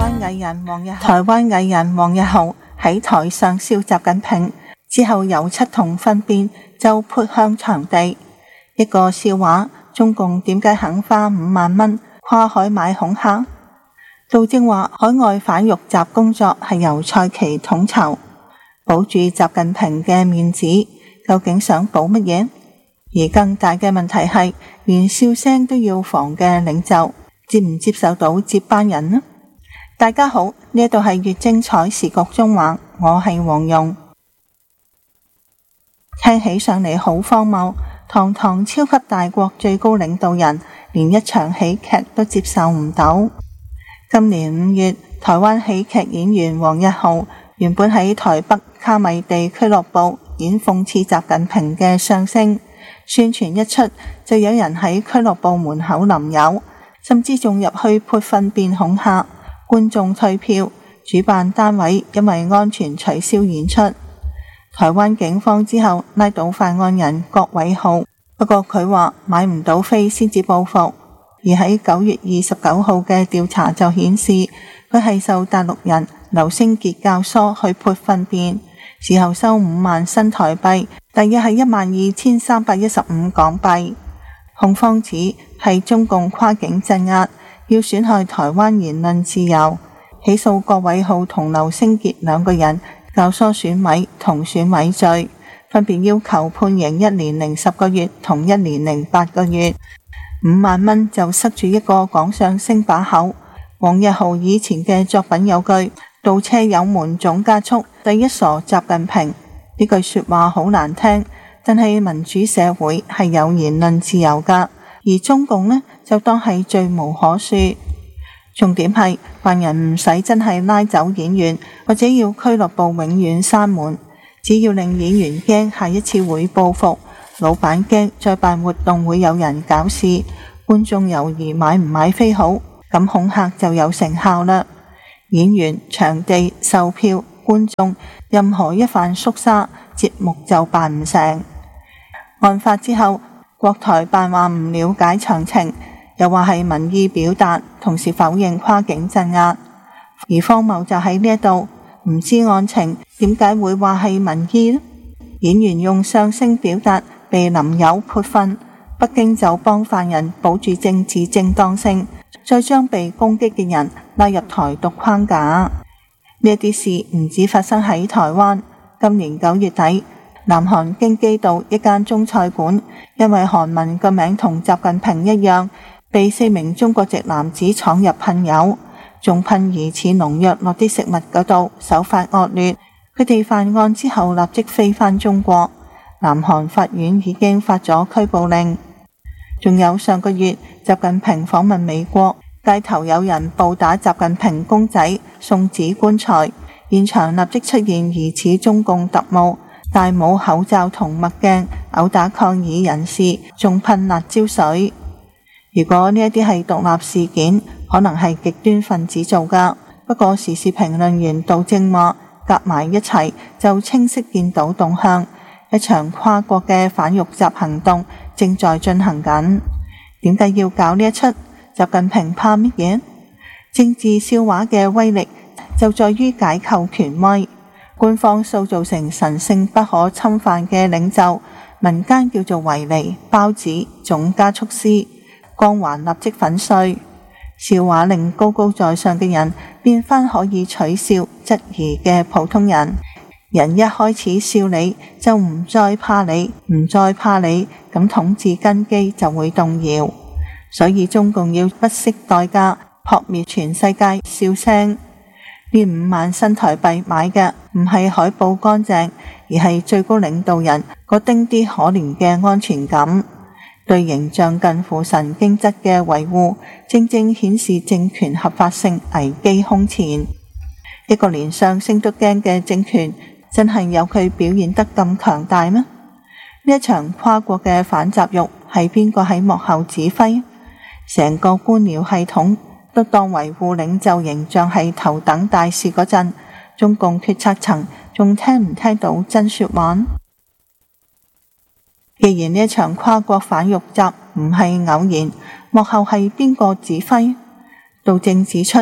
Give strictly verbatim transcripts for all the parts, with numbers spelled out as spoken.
灣藝人黃日台灣藝人黃日豪喺台上笑習近平之後，有七筒糞便就潑向場地。一個笑話，中共點解肯花五萬蚊跨海買恐嚇？杜正話海外反辱習工作係由蔡奇統籌，保住習近平嘅面子，究竟想保乜嘢？而更大嘅問題係，連笑聲都要防嘅領袖，接唔接受到接班人呢？大家好，呢一度係粵精彩時局中話，我係黃蓉。聽起上嚟好荒謬，堂堂超級大國最高領導人，連一場喜劇都接受唔到。今年五月，台灣喜劇演員黃日豪原本喺台北卡米地俱樂部演諷刺習近平嘅相聲，宣傳一出就有人喺俱樂部門口淋油，甚至仲入去潑糞便恐嚇，觀眾退票，主辦單位因為安全取消演出。台灣警方之後拉到犯案人郭偉浩，不過佢話買唔到飛先至報復。而喺九月二十九號嘅調查就顯示，佢係受大陸人劉星傑教唆去潑糞便，事後收五萬新台幣，大約係一萬二千三百一十五港幣。控方指係中共跨境鎮壓，要損害台灣言論自由，起訴郭偉浩同劉星傑兩個人教唆選委同選委罪，分別要求判刑一年零十個月同一年零八個月。五萬蚊就塞住一個講相聲把口。黃日豪以前嘅作品有句倒車油門總加速，第一傻習近平，呢句說話好難聽，但係民主社會係有言論自由噶，而中共呢就當係罪無可恕。重點係犯人唔使真係拉走演員，或者要俱樂部永遠閂門，只要令演員驚下一次會報復，老闆驚再辦活動會有人搞事，觀眾猶豫買唔買飛好，咁恐嚇就有成效啦。演員、場地、售票、觀眾，任何一犯縮沙，節目就辦唔成。案發之後，國台辦話唔了解詳情，又話係民意表達，同時否認跨境鎮壓。而荒謬就喺呢一度，唔知案情，點解會話係民意呢？演員用相聲表達被淋油潑糞，北京就幫犯人保住政治正當性，再將被攻擊嘅人拉入台獨框架。呢一啲事唔止發生喺台灣，今年九月底，南韓京畿道一間中菜館，因為韓文個名同習近平一樣，被四名中國籍男子闖入噴油，仲噴疑似農藥落啲食物嗰度，手法惡劣。佢哋犯案之後立即飛返中國，南韓法院已經發咗拘捕令。仲有上個月，習近平訪問美國，街頭有人暴打習近平公仔，送紙棺材，現場立即出現疑似中共特務，戴帽口罩同墨鏡，毆打抗議人士，仲噴辣椒水。如果呢一啲係獨立事件，可能係極端分子做㗎。不過時事評論員杜正話，夾埋一齊就清晰見到動向，一場跨國嘅反辱習行動正在進行緊。點解要搞呢一出？習近平怕乜嘢？政治笑話嘅威力就在於解構權威，官方塑造成神聖不可侵犯嘅領袖，民間叫做維尼、包子、總加速師，光環立即粉碎。笑話令高高在上嘅人變返可以取笑、質疑嘅普通人。人一開始笑你，就唔再怕你，唔再怕你，咁統治根基就會動搖。所以中共要不惜代價撲滅全世界笑聲。呢五萬新台幣買嘅唔係海報乾淨，而係最高領導人嗰丁啲可憐嘅安全感。對形象近乎神經質嘅維護，正正顯示政權合法性危機空前。一個連相聲都驚嘅政權，真係有佢表現得咁強大咩？呢一場跨國嘅反習辱係邊個喺幕後指揮？成個官僚系統都當維護領袖形象係頭等大事嗰陣，中共決策層仲聽唔聽到真說話？既然呢一場跨國反辱習唔係偶然，幕後係邊個指揮？杜正指出，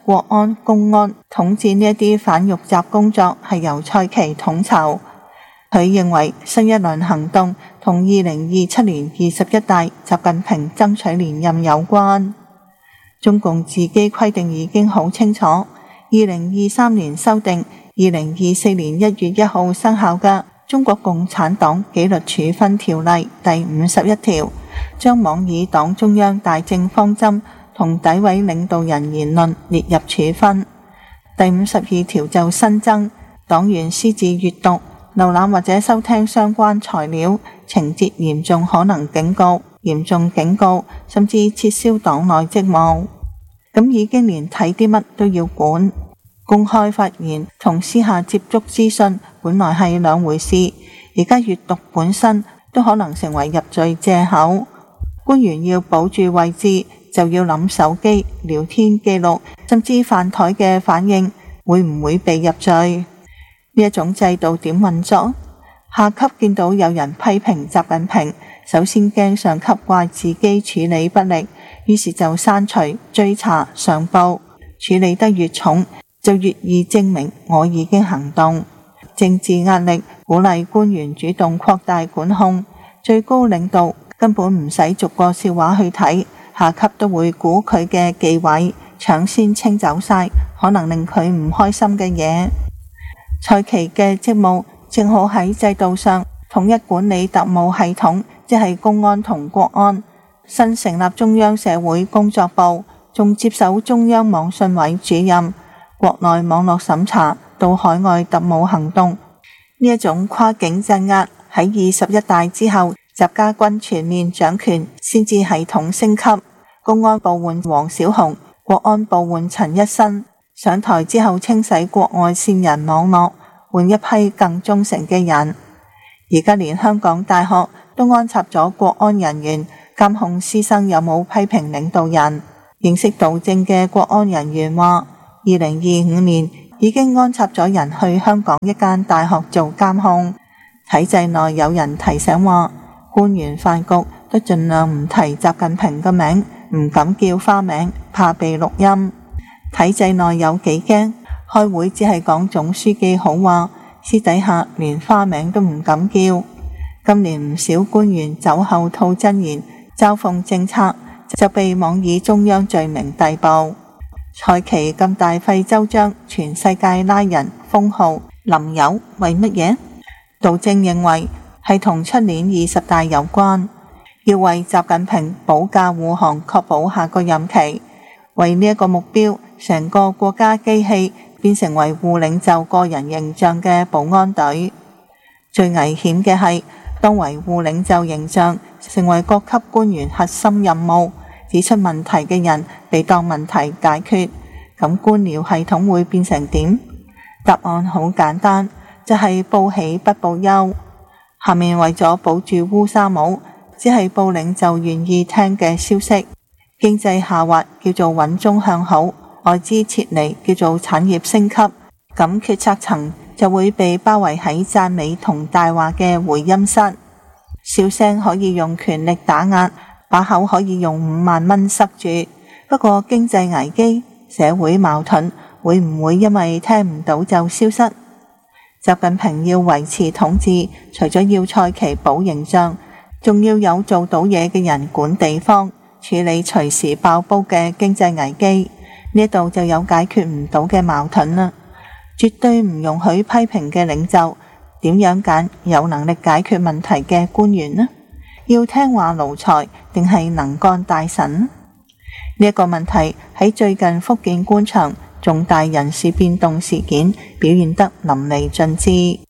國安、公安統戰呢一啲反辱襲工作係由蔡奇統籌。佢認為新一輪行動同二零二七年二十一大習近平爭取連任有關。中共自己規定已經好清楚，二零二三年修訂、二零二四年一月一號生效嘅《中國共產黨紀律處分條例》第五十一條，將妄議黨中央大政方針同詆毀領導人言論列入處分。第五十二條就新增，黨員私自閱讀、瀏覽或者收聽相關材料，情節嚴重可能警告、嚴重警告，甚至撤銷黨內職務。咁已經連睇啲乜都要管。公開發言同私下接觸資訊本來係兩回事，而家閱讀本身都可能成為入罪借口。官員要保住位置，就要諗手機、聊天記錄，甚至飯台嘅反應會唔會被入罪？呢一種制度點運作？下級見到有人批評習近平，首先驚上級怪自己處理不力，於是就刪除、追查、上報。處理得越重，就越易證明我已經行動。政治壓力鼓勵官員主動擴大管控，最高領導根本唔使逐個笑話去睇，下級都會估佢嘅忌諱，搶先清走晒可能令佢唔開心嘅嘢。蔡奇嘅職務正好喺制度上統一管理特務系統，即係公安同國安。新成立中央社會工作部，仲接手中央網信委主任，國內網絡審查到海外特務行動。呢一種跨境鎮壓喺二十一大之後，習家軍全面掌權，先至系統升級。公安部換王小洪，國安部換陳一新。上台之後清洗國外線人網絡，換一批更忠誠嘅人。而家連香港大學都安插咗國安人員監控師生有冇批評領導人。認識導正嘅國安人員話，二零二五年已經安插咗人去香港一間大學做監控。體制內有人提醒話，官員飯局都盡量唔提習近平嘅名，唔敢叫花名，怕被錄音。體制內有幾驚，開會只係講總書記好話，私底下連花名都唔敢叫。今年唔少官員酒後吐真言，嘲諷政策，就被妄議中央罪名逮捕。蔡奇咁大費周章，全世界拉人封號林友，為乜嘢？杜正認為係同出年二十大有關，要為習近平保駕護航，確保下個任期。為呢一個目標，成個國家機器變成維護領袖個人形象嘅保安隊。最危險嘅係，當維護領袖形象成為各級官員核心任務，指出問題嘅人被當問題解決，咁官僚系統會變成點？答案好簡單，就係報喜不報憂。下面為咗保住烏紗帽，只係報領袖願意聽嘅消息。經濟下滑叫做穩中向好，外資撤離叫做產業升級，咁決策層就會被包圍喺讚美同大話嘅回音室。笑聲可以用權力打壓，把口可以用五萬蚊塞住。不過經濟危機、社會矛盾會唔會因為聽唔到就消失？習近平要維持統治，除咗要蔡奇保形象，仲要有做到嘢嘅人管地方，處理隨時爆煲嘅經濟危機。呢度就有解決唔到嘅矛盾啦。絕對唔容許批評嘅領袖，點樣揀有能力解決問題嘅官員呢？要聽話奴才定係能幹大臣呢？呢一個問題喺最近福建官場重大人事變動事件表現得淋漓盡致。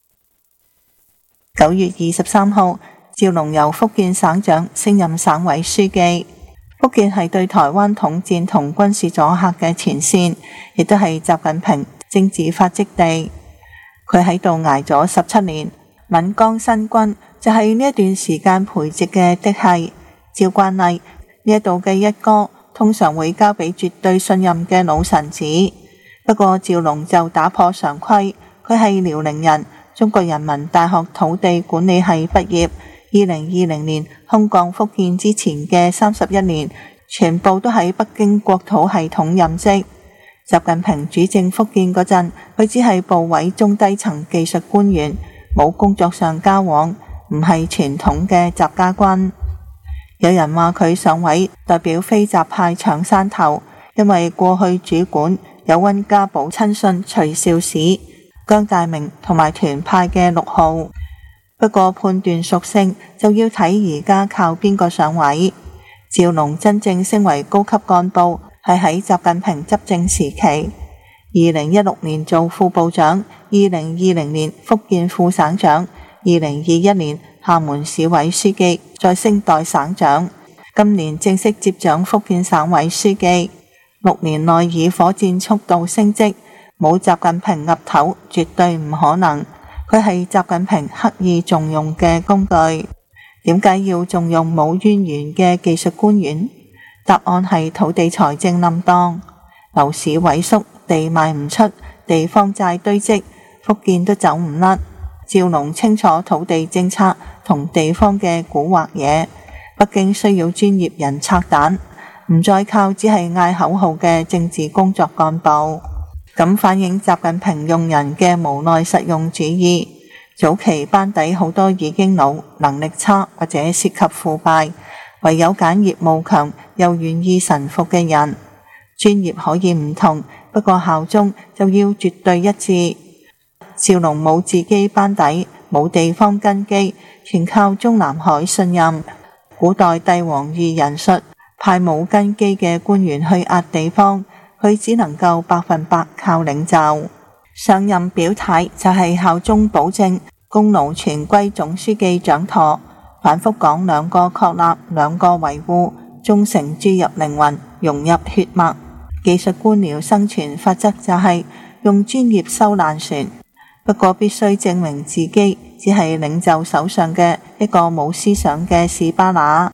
九月二十三號，趙龍由福建省長升任省委書記。福建係對台灣統戰同軍事阻嚇嘅前線，亦都係習近平政治發跡地。佢喺度挨咗十七年，閩江新軍就係呢一段時間培植嘅嫡系。照慣例，呢一度嘅一哥通常會交俾絕對信任嘅老臣子。不過趙龍就打破常規，佢係遼寧人，中國人民大學土地管理系畢業。二零二零年空降福建之前嘅三十一年，全部都喺北京國土系統任職。 習近平主政福建嗰陣，佢只係部委中低層技術官員，冇工作上交往，唔係傳統嘅習家軍。有人話佢上位代表非習派搶山頭，因為過去主管有溫家寶親信徐少史、姜大明同埋團派嘅六號。不過判斷屬性就要睇而家靠邊個上位。趙龍真正升為高級幹部係喺習近平執政時期，二零一六年做副部長，二零二零年福建副省長，二零二一年廈門市委書記，再升代省長，今年正式接掌福建省委書記，六年內以火箭速度升職，冇習近平岌頭絕對唔可能。佢係習近平刻意重用嘅工具。點解要重用冇淵源嘅技術官員？答案係土地財政冧當，樓市萎縮，地賣唔出，地方債堆積，福建都走唔甩。趙龍清楚土地政策同地方嘅蠱惑嘢，北京需要專業人拆彈，唔再靠只係嗌口號嘅政治工作幹部。咁反映習近平用人嘅無奈實用主義。早期班底好多已經老，能力差或者涉及腐敗，唯有揀業務強又願意臣服嘅人。專業可以唔同，不過效忠就要絕對一致。趙龍冇自己班底，冇地方根基，全靠中南海信任。古代帝王遇人術，派冇根基嘅官員去壓地方，佢只能夠百分百靠領袖。上任表態就係效忠保證，功勞全歸總書記掌舵，反覆講兩個確立，兩個維護，忠誠注入靈魂，融入血脈。技術官僚生存法則就係用專業收爛船，不過必須證明自己只係領袖手上嘅一個冇思想嘅士巴拿。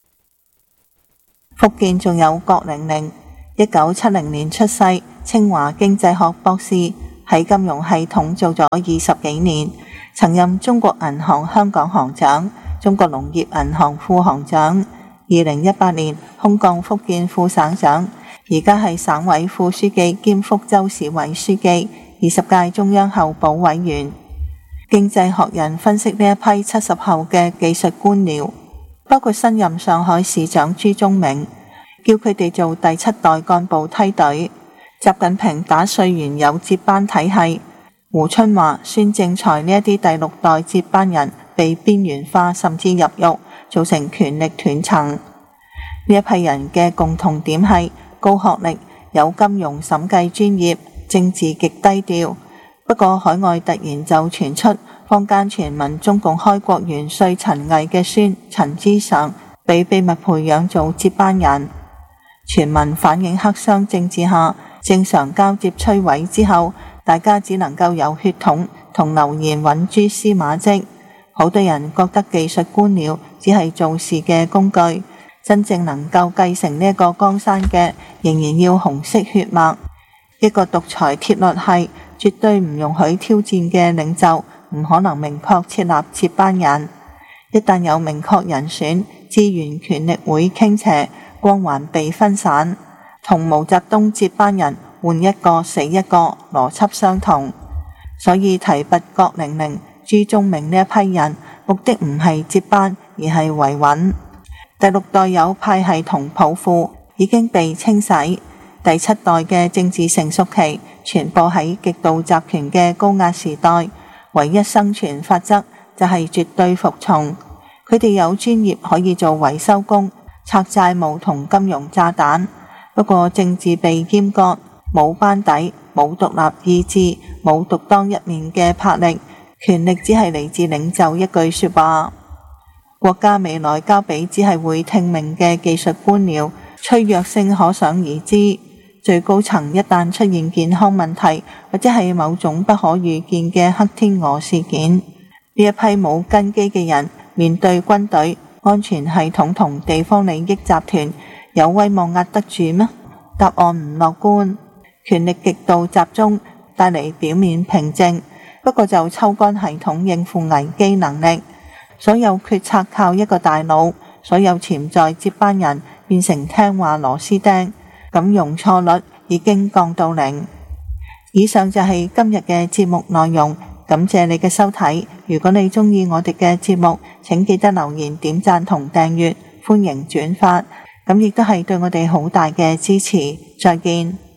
福建仲有郭玲玲，一九七零年出世，清華經濟學博士，喺金融系統做咗二十幾年，曾任中國銀行香港行長、中國農業銀行副行長，二零一八年空降福建副省長，而家係省委副書記兼福州市委書記，二十屆中央候補委員。經濟學人分析呢一批七十後嘅技術官僚，包括新任上海市長朱宗明，叫佢哋做第七代幹部梯隊。習近平打碎原有接班體系，胡春華、孫政才呢一啲第六代接班人被邊緣化甚至入獄，造成權力斷層。呢一批人嘅共同點係高學歷、有金融審計專業、政治極低調。不過海外突然就傳出坊間傳聞中共開國元帥陳毅嘅孫陳之常被秘密培養做接班人。傳聞反映黑箱政治下正常交接摧毀之後，大家只能夠有血統同流言揾蛛絲馬跡。好多人覺得技術官僚只係做事嘅工具，真正能夠繼承呢一個江山嘅，仍然要紅色血脈。一個獨裁鐵律係絕對唔容許挑戰嘅領袖，唔可能明確設立接班人。一旦有明確人選，資源權力會傾斜，光環被分散。同毛澤東接班人換一個死一個，邏輯相同。所以提拔郭玲玲、朱宗明呢一批人，目的唔係接班，而係維穩。第六代有派系同抱負已經被清洗，第七代嘅政治成熟期傳播喺極度集權嘅高壓時代，唯一生存法則就係絕對服從。佢哋有專業可以做維修工、拆債務同金融炸彈。不過政治被閹割，冇班底，冇獨立意志，冇獨當一面嘅魄力，權力只係嚟自領袖一句說話。國家未來交俾只係會聽命嘅技術官僚，脆弱性可想而知。最高層一旦出現健康問題，或者係某種不可預見嘅黑天鵝事件，呢一批冇根基嘅人面對軍隊、安全系統同地方利益集團，有威望壓得住咩？答案唔樂觀。權力極度集中，帶嚟表面平靜，不過就抽乾系統應付危機能力。所有決策靠一個大腦，所有潛在接班人變成聽話螺絲釘，咁容錯率已經降到零。以上就係今日嘅節目內容，感謝你嘅收睇。如果你鍾意我哋嘅節目，請記得留言、點讚同訂閱，歡迎轉發，咁亦都係對我哋好大嘅支持。再見。